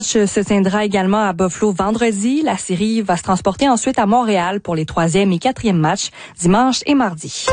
Se tiendra également à Buffalo vendredi. La série va se transporter ensuite à Montréal pour les 3e et 4e matchs dimanche et mardi.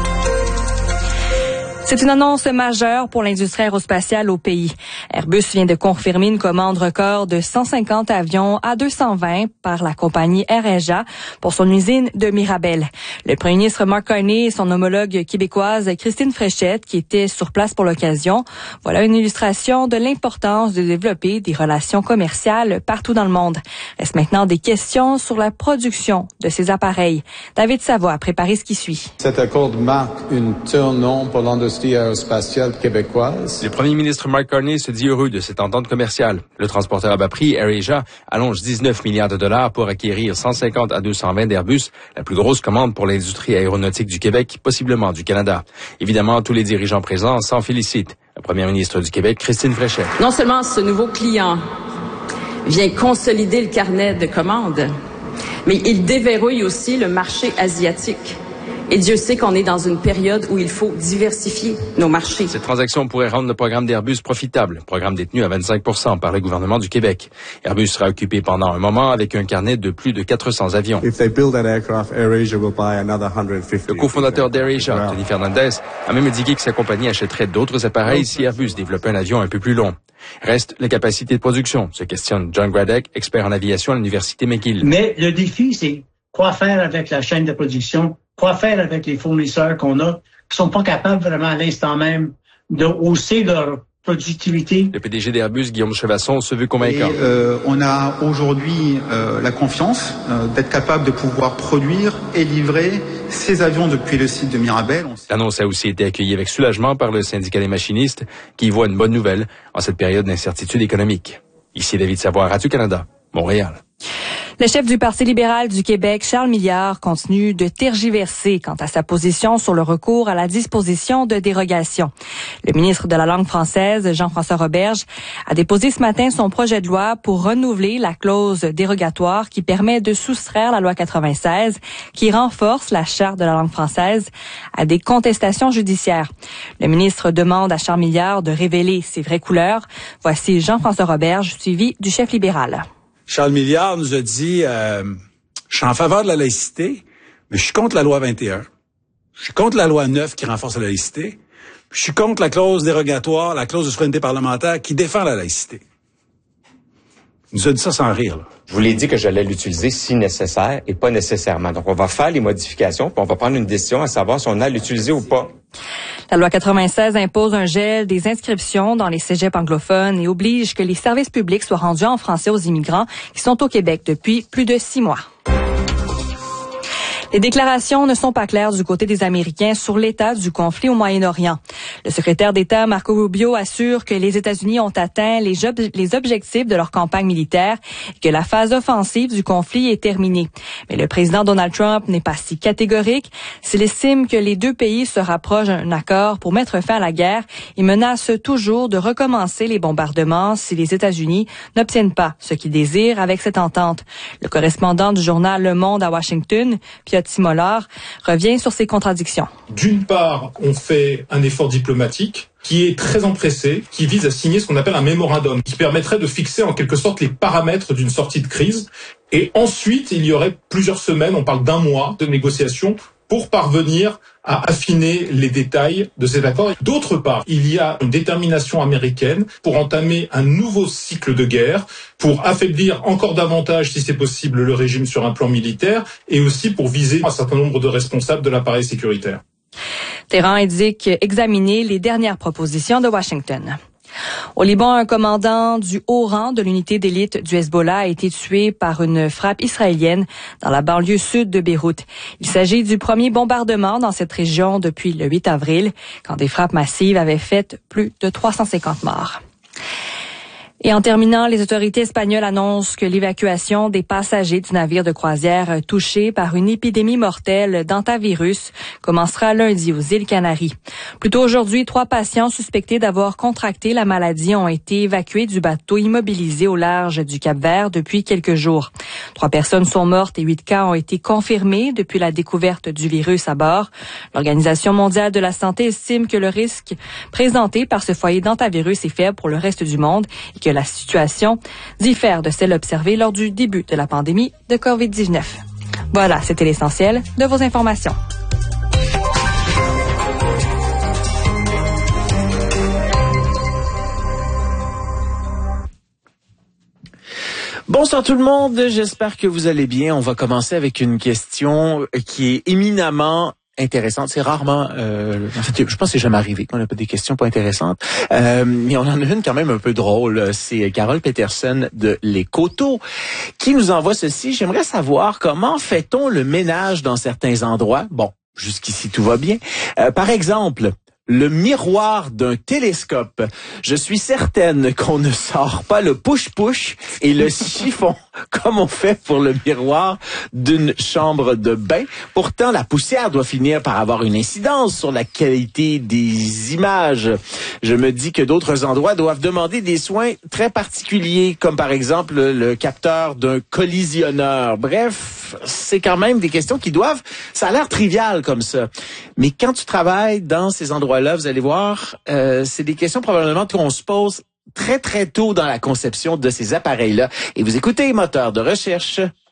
C'est une annonce majeure pour l'industrie aérospatiale au pays. Airbus vient de confirmer une commande record de 150 avions A220 par la compagnie AirAsia pour son usine de Mirabel. Le premier ministre Mark Carney et son homologue québécoise Christine Fréchette, qui étaient sur place pour l'occasion, voilà une illustration de l'importance de développer des relations commerciales partout dans le monde. Reste maintenant des questions sur la production de ces appareils. David Savoie a préparé ce qui suit. Cet accord marque un tournant pour l'industrie aérospatiale québécoise. Le premier ministre Mark Carney se dit heureux de cette entente commerciale. Le transporteur à bas prix, AirAsia, allonge 19 milliards de dollars pour acquérir 150 à 220 d'Airbus, la plus grosse commande pour l'industrie aéronautique du Québec, possiblement du Canada. Évidemment, tous les dirigeants présents s'en félicitent. La première ministre du Québec, Christine Fréchette. Non seulement ce nouveau client vient consolider le carnet de commandes, mais il déverrouille aussi le marché asiatique. Et Dieu sait qu'on est dans une période où il faut diversifier nos marchés. Cette transaction pourrait rendre le programme d'Airbus profitable, programme détenu à 25% par le gouvernement du Québec. Airbus sera occupé pendant un moment avec un carnet de plus de 400 avions. Le cofondateur d'AirAsia, Tony Fernandez, a même indiqué que sa compagnie achèterait d'autres appareils si Airbus développait un avion un peu plus long. Reste la capacité de production, se questionne John Gradek, expert en aviation à l'Université McGill. Mais le défi, c'est quoi faire avec la chaîne de production? Quoi faire avec les fournisseurs qu'on a qui sont pas capables vraiment à l'instant même de hausser leur productivité? Le PDG d'Airbus, Guillaume Chevasson, se veut convaincant. On a aujourd'hui la confiance d'être capable de pouvoir produire et livrer ces avions depuis le site de Mirabel. L'annonce a aussi été accueillie avec soulagement par le syndicat des machinistes qui voit une bonne nouvelle en cette période d'incertitude économique. Ici David Savoie, Radio-Canada, Montréal. Le chef du Parti libéral du Québec, Charles Milliard, continue de tergiverser quant à sa position sur le recours à la disposition de dérogation. Le ministre de la langue française, Jean-François Roberge, a déposé ce matin son projet de loi pour renouveler la clause dérogatoire qui permet de soustraire la loi 96, qui renforce la charte de la langue française à des contestations judiciaires. Le ministre demande à Charles Milliard de révéler ses vraies couleurs. Voici Jean-François Roberge, suivi du chef libéral. Charles Milliard nous a dit, je suis en faveur de la laïcité, mais je suis contre la loi 21. Je suis contre la loi 9 qui renforce la laïcité. Je suis contre la clause dérogatoire, la clause de souveraineté parlementaire qui défend la laïcité. Il nous a dit ça sans rire, là. Je vous l'ai dit que j'allais l'utiliser si nécessaire et pas nécessairement. Donc, on va faire les modifications, puis on va prendre une décision à savoir si on a l'utiliser ou pas. La loi 96 impose un gel des inscriptions dans les cégeps anglophones et oblige que les services publics soient rendus en français aux immigrants qui sont au Québec depuis plus de 6 mois. Les déclarations ne sont pas claires du côté des Américains sur l'état du conflit au Moyen-Orient. Le secrétaire d'État Marco Rubio assure que les États-Unis ont atteint les objectifs de leur campagne militaire et que la phase offensive du conflit est terminée. Mais le président Donald Trump n'est pas si catégorique. S'il estime que les deux pays se rapprochent d'un accord pour mettre fin à la guerre, il menace toujours de recommencer les bombardements si les États-Unis n'obtiennent pas ce qu'ils désirent avec cette entente. Le correspondant du journal Le Monde à Washington, Timolar, revient sur ces contradictions. D'une part, on fait un effort diplomatique qui est très empressé, qui vise à signer ce qu'on appelle un mémorandum, qui permettrait de fixer en quelque sorte les paramètres d'une sortie de crise. Et ensuite, il y aurait plusieurs semaines, on parle d'un mois de négociations pour parvenir à affiner les détails de cet accord. D'autre part, il y a une détermination américaine pour entamer un nouveau cycle de guerre, pour affaiblir encore davantage, si c'est possible, le régime sur un plan militaire, et aussi pour viser un certain nombre de responsables de l'appareil sécuritaire. Téhéran indique examiner les dernières propositions de Washington. Au Liban, un commandant du haut rang de l'unité d'élite du Hezbollah a été tué par une frappe israélienne dans la banlieue sud de Beyrouth. Il s'agit du premier bombardement dans cette région depuis le 8 avril, quand des frappes massives avaient fait plus de 350 morts. Et en terminant, les autorités espagnoles annoncent que l'évacuation des passagers du navire de croisière touché par une épidémie mortelle d'hantavirus commencera lundi aux îles Canaries. Plus tôt aujourd'hui, 3 patients suspectés d'avoir contracté la maladie ont été évacués du bateau immobilisé au large du Cap-Vert depuis quelques jours. 3 personnes sont mortes et 8 cas ont été confirmés depuis la découverte du virus à bord. L'Organisation mondiale de la santé estime que le risque présenté par ce foyer d'hantavirus est faible pour le reste du monde et que la situation diffère de celle observée lors du début de la pandémie de COVID-19. Voilà, c'était l'essentiel de vos informations. Bonsoir tout le monde, j'espère que vous allez bien. On va commencer avec une question qui est éminemment intéressante. C'est rarement, en fait, je pense que c'est jamais arrivé qu'on n'a pas des questions pas intéressantes. Mais on en a une quand même un peu drôle. C'est Carole Peterson de Les Coteaux qui nous envoie ceci. J'aimerais savoir comment fait-on le ménage dans certains endroits. Bon, jusqu'ici tout va bien. Par exemple, le miroir d'un télescope. Je suis certaine qu'on ne sort pas le push-push et le chiffon comme on fait pour le miroir d'une chambre de bain. Pourtant, la poussière doit finir par avoir une incidence sur la qualité des images. Je me dis que d'autres endroits doivent demander des soins très particuliers, comme par exemple le capteur d'un collisionneur. Bref, c'est quand même des questions qui doivent... Ça a l'air trivial comme ça. Mais quand tu travailles dans ces endroits-là, vous allez voir, c'est des questions probablement qu'on se pose très, très tôt dans la conception de ces appareils-là. Et vous écoutez Moteur de recherche